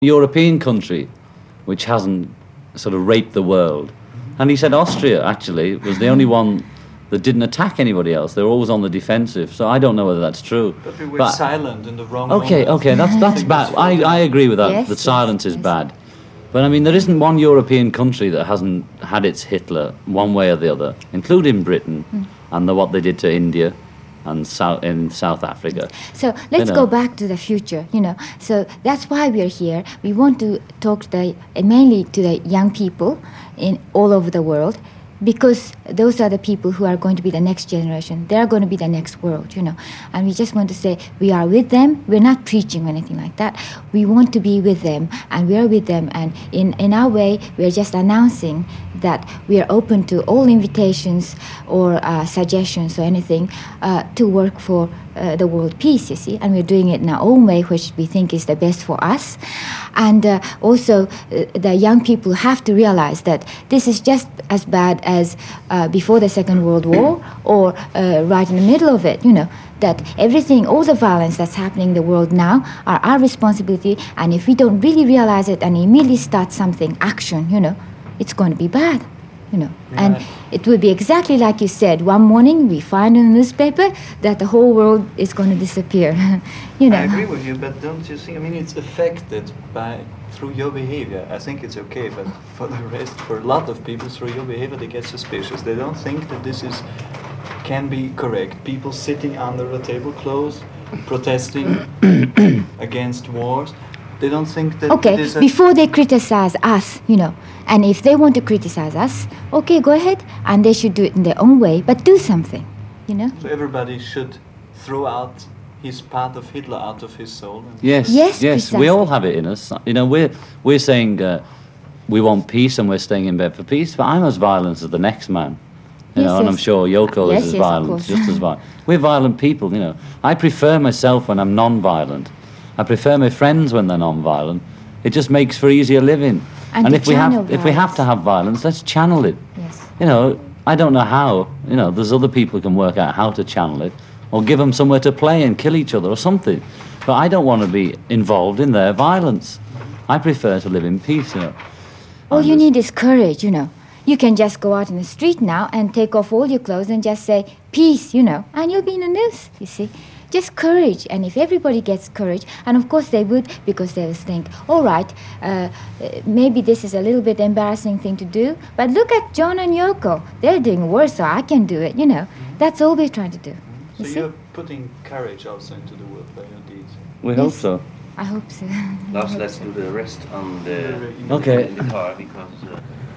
European country which hasn't sort of raped the world. And he said Austria, actually, was the only one that didn't attack anybody else. They were always on the defensive. So I don't know whether that's true. But we were silent in the wrong moment. Okay, that's bad. I agree with that. Yes, that silence is yes. bad. But I mean, there isn't one European country that hasn't had its Hitler one way or the other, including Britain and what they did to India and in South Africa. So let's go back to the future, So that's why we are here. We want to talk mainly to the young people in all over the world, because those are the people who are going to be the next generation. They are going to be the next world, And we just want to say we are with them. We're not preaching or anything like that. We want to be with them, and we are with them. And in our way, we are just announcing that we are open to all invitations or suggestions or anything to work for the world peace, you see. And we're doing it in our own way, which we think is the best for us. And also, the young people have to realize that this is just as bad as before the Second World War or right in the middle of it, that everything, all the violence that's happening in the world now are our responsibility. And if we don't really realize it and immediately start something, action, it's going to be bad, Yeah. And it will be exactly like you said. One morning we find in the newspaper that the whole world is going to disappear, I agree with you, but don't you think, it's affected through your behavior. I think it's okay, but for the rest, for a lot of people, through your behavior, they get suspicious. They don't think that this can be correct. People sitting under a tablecloth, protesting against wars. They don't think that before they criticize us, and if they want to criticize us, okay, go ahead, and they should do it in their own way, but do something, So everybody should throw out his part of Hitler out of his soul. Yes, precisely. we all have it in us. We're saying we want peace and we're staying in bed for peace, but I'm as violent as the next man. And I'm sure Yoko is as violent, just as violent. We're violent people, I prefer myself when I'm non-violent. I prefer my friends when they're non-violent. It just makes for easier living. And if we have to have violence, let's channel it. Yes. I don't know how. There's other people who can work out how to channel it, or give them somewhere to play and kill each other or something. But I don't want to be involved in their violence. I prefer to live in peace. All you need is courage. You can just go out in the street now and take off all your clothes and just say peace. And you'll be in the news. You see. Just courage, and if everybody gets courage, and of course they would, because they would think, all right, maybe this is a little bit embarrassing thing to do, but look at John and Yoko. They're doing worse, so I can do it, That's all we're trying to do. So you're putting courage also into the world by your deeds. We hope so. I hope so. Lars, let's do the rest on the Okay. in the car, because